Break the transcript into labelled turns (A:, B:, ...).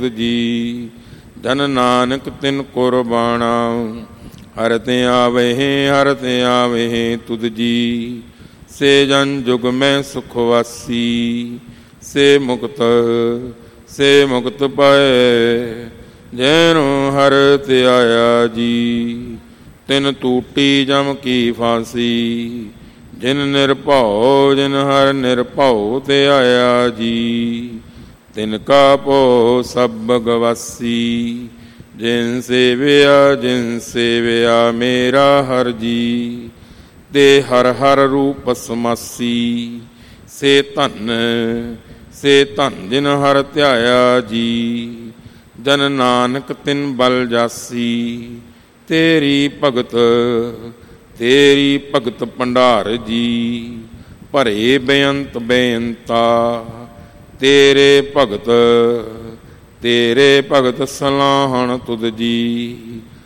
A: ਜੀ ਜਨ ਨਾਨਕ ਤਿਨ ਕੁਰਬਾਣਾ। ਹਰ ਤੇ ਆਵਹਿ ਤੁਧ ਜੀ, ਸੇ ਜਨ ਜੁਗ ਮੈਂ ਸੁਖ ਵਾਸੀ। ਸੇ ਮੁਕਤ ਪਾਏ, ਜੈਨੂੰ ਹਰ ਤੇ ਆਇਆ ਜੀ। ਤਿਨ ਟੂਟੀ ਜਮ ਕੀ ਫਾਂਸੀ, ਜਿਨ ਨਿਰਭਉ ਜਿਨ ਹਰ ਨਿਰਭਉ ਤੇ ਆਇਆ ਜੀ। ਤਿਨ ਕਾ ਭਉ ਸਭ ਗਵਾਸੀ, ਜਿਨ ਸੇਵਿਆ ਮੇਰਾ ਹਰ ਜੀ। ਤੇ ਹਰ ਹਰ ਰੂਪ ਸਮਾਸੀ, ਸੇ ਧਨ ਜਿਨ ਹਰ ਧਿਆਇਆ ਜੀ। ਜਨ ਨਾਨਕ ਤਿਨ ਬਲ ਜਾਸੀ, ਤੇਰੀ ਭਗਤ ਭੰਡਾਰ ਜੀ। ਭਰੇ ਬੇਅੰਤਾ ਤੇਰੇ ਭਗਤ ਸਲਾਹਣ ਤੁਧ ਜੀ।